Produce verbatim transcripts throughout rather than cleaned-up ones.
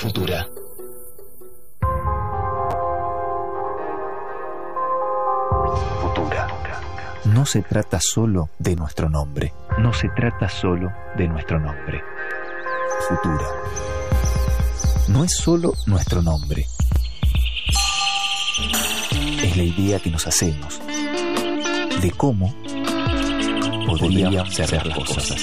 Futura. Futura. No se trata solo de nuestro nombre. No se trata solo de nuestro nombre. Futura. No es solo nuestro nombre. Es la idea que nos hacemos de cómo podríamos ser las cosas.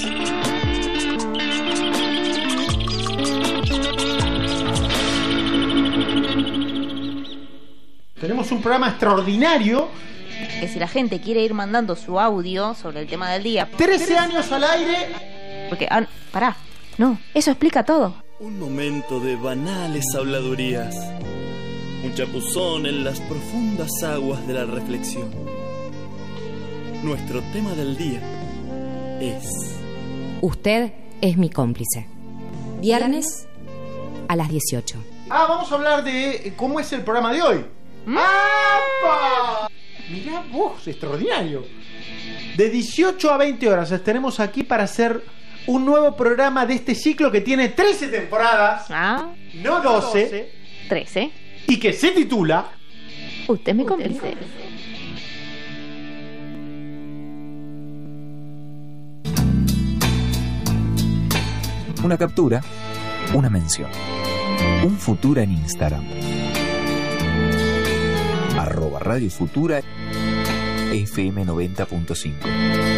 Tenemos un programa extraordinario. Que si la gente quiere ir mandando su audio sobre el tema del día. trece años al aire. Porque, ah, pará, no, eso explica todo. Un momento de banales habladurías. Un chapuzón en las profundas aguas de la reflexión. Nuestro tema del día es... Usted es mi cómplice. Viernes a las dieciocho. Ah, vamos a hablar de cómo es el programa de hoy. ¡Apa! Mirá vos, extraordinario. De dieciocho a veinte horas estaremos aquí para hacer un nuevo programa de este ciclo que tiene trece temporadas. Ah, no doce. trece. Y que se titula Usted es mi cómplice. Una captura, una mención. Un Futura en Instagram. Arroba Radio Futura F M noventa punto cinco.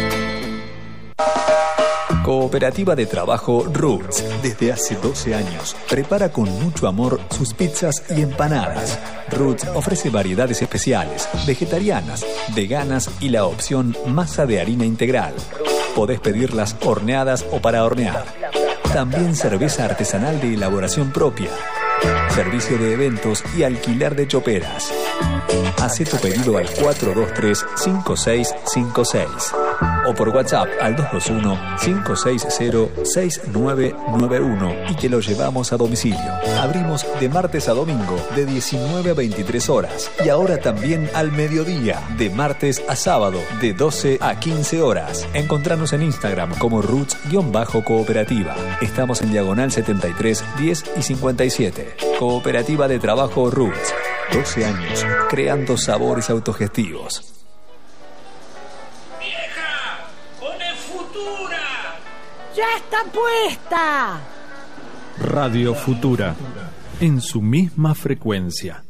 Cooperativa de Trabajo Roots, desde hace doce años, prepara con mucho amor sus pizzas y empanadas. Roots ofrece variedades especiales, vegetarianas, veganas y la opción masa de harina integral. Podés pedirlas horneadas o para hornear. También cerveza artesanal de elaboración propia. Servicio de eventos y alquiler de choperas. Hacé tu pedido al cuatro dos tres, cinco seis cinco seis o por WhatsApp al dos dos uno, cinco seis cero, seis nueve nueve uno y te lo llevamos a domicilio. Abrimos de martes a domingo de diecinueve a veintitrés horas y ahora también al mediodía de martes a sábado de doce a quince horas. Encontranos en Instagram como Roots-Cooperativa. Estamos en diagonal setenta y tres, diez y cincuenta y siete. Cooperativa de Trabajo Roots. doce años creando sabores autogestivos. ¡Vieja! ¡Pone Futura! ¡Ya está puesta! Radio Futura, en su misma frecuencia.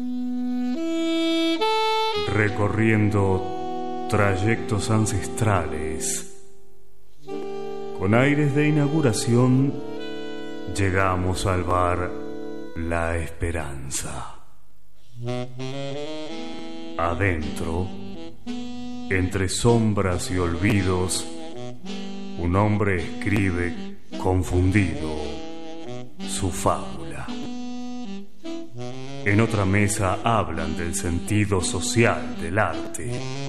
Recorriendo trayectos ancestrales. Con aires de inauguración, llegamos al bar La Esperanza. Adentro, entre sombras y olvidos, un hombre escribe, confundido, su fábula. En otra mesa hablan del sentido social del arte.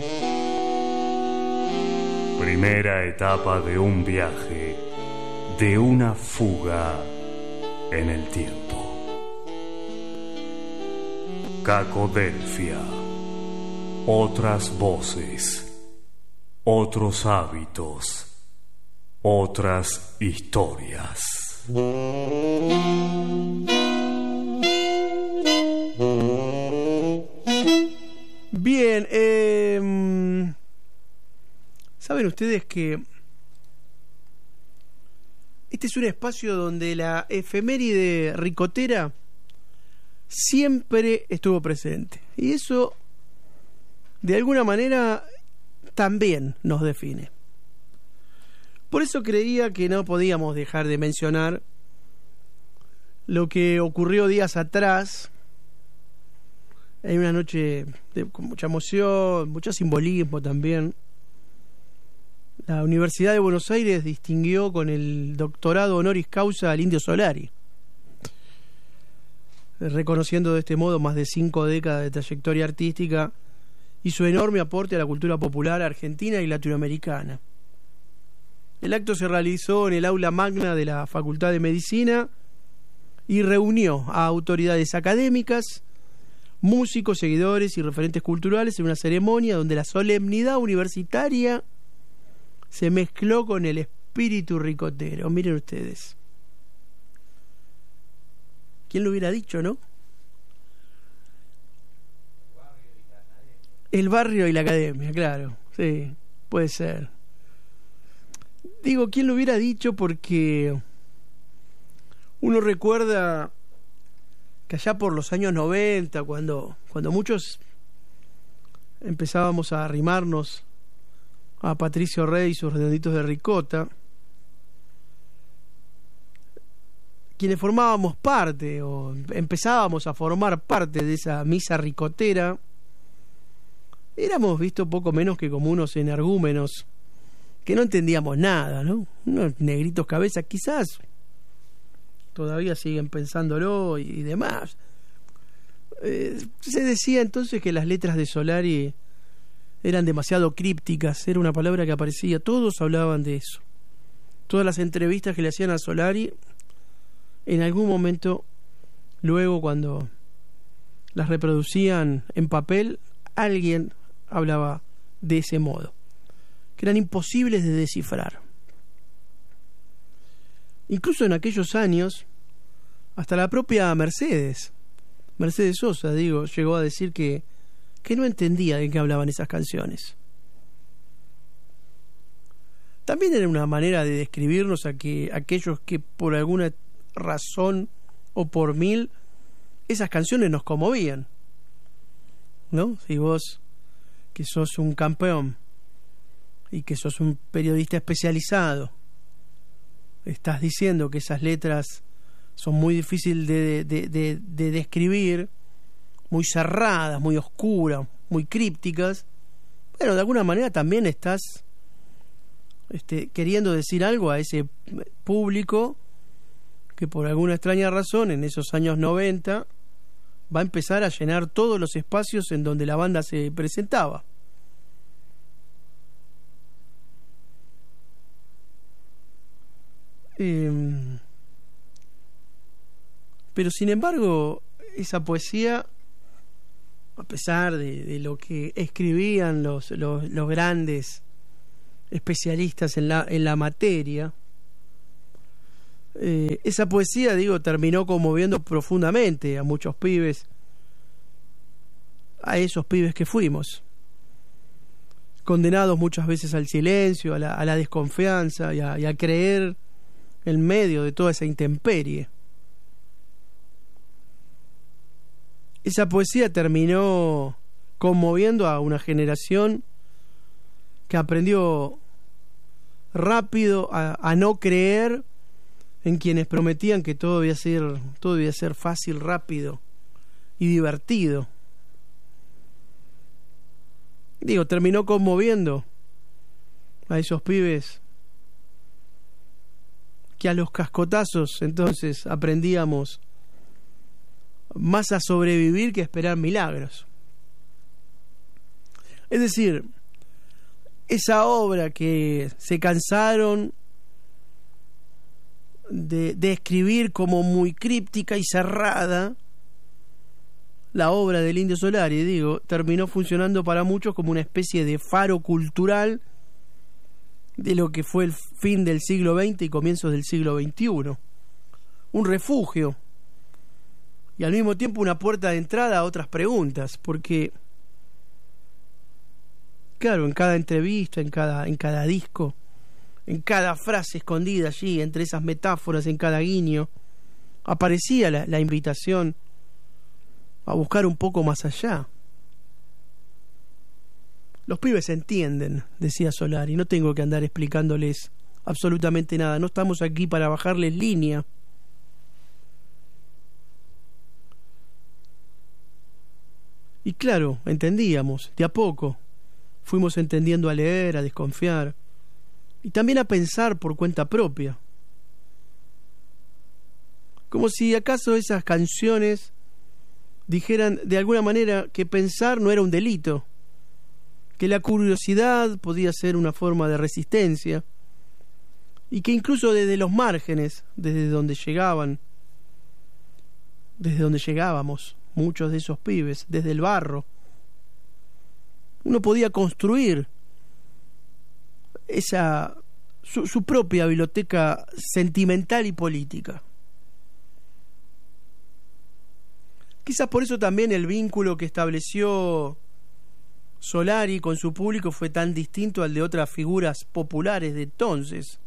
Primera etapa de un viaje, de una fuga en el tiempo. Cacodelfia. Otras voces, otros hábitos, otras historias. Bien, eh, ¿saben ustedes que este es un espacio donde la efeméride ricotera siempre estuvo presente? Y eso, de alguna manera, también nos define. Por eso creía que no podíamos dejar de mencionar lo que ocurrió días atrás. Hay una noche de, con mucha emoción, mucho simbolismo también. La Universidad de Buenos Aires distinguió con el doctorado honoris causa al Indio Solari, reconociendo de este modo más de cinco décadas de trayectoria artística y su enorme aporte a la cultura popular argentina y latinoamericana. El acto se realizó en el aula magna de la Facultad de Medicina y reunió a autoridades académicas, músicos, seguidores y referentes culturales en una ceremonia donde la solemnidad universitaria se mezcló con el espíritu ricotero. Miren ustedes. ¿Quién lo hubiera dicho, no? El barrio y la academia, claro, sí, puede ser. Digo, ¿quién lo hubiera dicho? Porque uno recuerda que allá por los años noventa, cuando, cuando muchos empezábamos a arrimarnos a Patricio Rey y sus redonditos de ricota, quienes formábamos parte o empezábamos a formar parte de esa misa ricotera, éramos vistos poco menos que como unos energúmenos que no entendíamos nada, ¿no? Unos negritos cabezas, quizás todavía siguen pensándolo y, y demás. Eh, se decía entonces que las letras de Solari eran demasiado crípticas, era una palabra que aparecía, todos hablaban de eso. Todas las entrevistas que le hacían a Solari, en algún momento, luego cuando las reproducían en papel, alguien hablaba de ese modo, que eran imposibles de descifrar. Incluso en aquellos años, hasta la propia Mercedes, Mercedes Sosa, digo, llegó a decir que, que no entendía de qué hablaban esas canciones. También era una manera de describirnos a que aquellos que por alguna razón o por mil esas canciones nos conmovían, ¿no? Si vos, que sos un campeón y que sos un periodista especializado, estás diciendo que esas letras son muy difíciles de, de, de, de describir, muy cerradas, muy oscuras, muy crípticas, bueno, de alguna manera también estás este, queriendo decir algo a ese público que por alguna extraña razón en esos años noventa va a empezar a llenar todos los espacios en donde la banda se presentaba. Eh, pero sin embargo, esa poesía, a pesar de, de lo que escribían los, los, los grandes especialistas en la, en la materia, eh, esa poesía, digo, terminó conmoviendo profundamente a muchos pibes, a esos pibes que fuimos, condenados muchas veces al silencio, a la, a la desconfianza y a, y a creer en medio de toda esa intemperie. Esa poesía terminó conmoviendo a una generación que aprendió rápido a, a no creer en quienes prometían que todo debía ser, todo debía ser fácil, rápido y divertido. Digo, terminó conmoviendo a esos pibes que a los cascotazos entonces aprendíamos más a sobrevivir que a esperar milagros. Es decir, esa obra que se cansaron de, de escribir como muy críptica y cerrada, la obra del Indio Solari, digo, terminó funcionando para muchos como una especie de faro cultural de lo que fue el fin del siglo veinte y comienzos del siglo veintiuno. Un refugio y al mismo tiempo una puerta de entrada a otras preguntas, porque claro, en cada entrevista, en cada, en cada disco, en cada frase escondida allí, entre esas metáforas, en cada guiño, aparecía la, la invitación a buscar un poco más allá. Los pibes entienden, decía Solari, no tengo que andar explicándoles absolutamente nada, no estamos aquí para bajarles línea. Y claro, entendíamos, de a poco, fuimos entendiendo a leer, a desconfiar, y también a pensar por cuenta propia. Como si acaso esas canciones dijeran de alguna manera que pensar no era un delito, que la curiosidad podía ser una forma de resistencia, y que incluso desde los márgenes, desde donde llegaban, desde donde llegábamos, muchos de esos pibes, desde el barro, uno podía construir esa su, su propia biblioteca sentimental y política. Quizás por eso también el vínculo que estableció Solari con su público fue tan distinto al de otras figuras populares de entonces.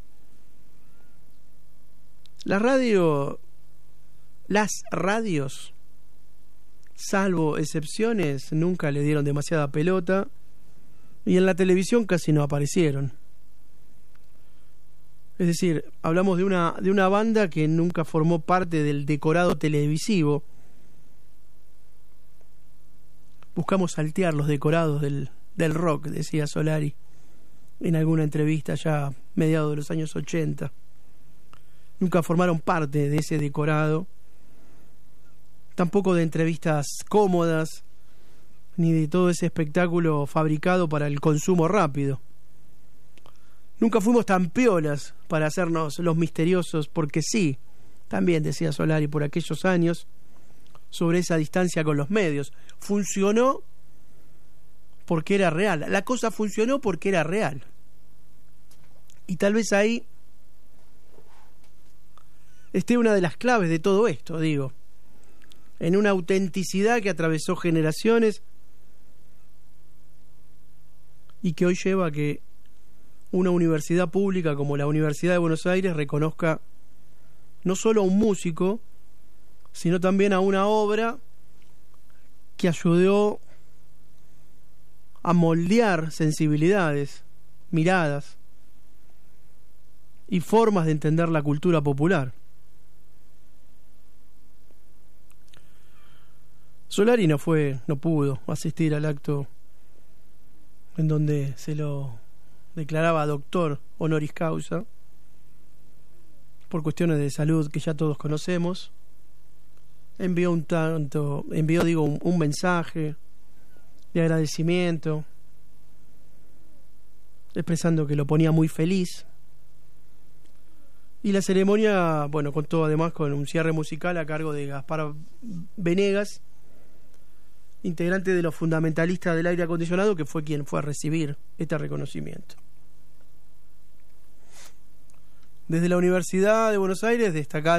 La radio, las radios, salvo excepciones, nunca le dieron demasiada pelota, y en la televisión casi no aparecieron. Es decir, hablamos de una, de una banda que nunca formó parte del decorado televisivo. Buscamos saltear los decorados del, del rock, decía Solari en alguna entrevista ya mediados de los años ochenta. Nunca formaron parte de ese decorado, tampoco de entrevistas cómodas, ni de todo ese espectáculo fabricado para el consumo rápido. Nunca fuimos tan piolas para hacernos los misteriosos, porque sí, también decía Solari por aquellos años, sobre esa distancia con los medios. Funcionó porque era real. La cosa funcionó porque era real. Y tal vez ahí esté una de las claves de todo esto, digo. En una autenticidad que atravesó generaciones y que hoy lleva a que una universidad pública como la Universidad de Buenos Aires reconozca no solo a un músico, sino también a una obra que ayudó a moldear sensibilidades, miradas y formas de entender la cultura popular. Solari no fue, no pudo asistir al acto en donde se lo declaraba doctor honoris causa por cuestiones de salud que ya todos conocemos. Envió un tanto, envió digo un, un mensaje de agradecimiento, expresando que lo ponía muy feliz. Y la ceremonia, bueno, contó además con un cierre musical a cargo de Gaspar Venegas, integrante de los fundamentalistas del aire acondicionado, que fue quien fue a recibir este reconocimiento. Desde la Universidad de Buenos Aires destacaron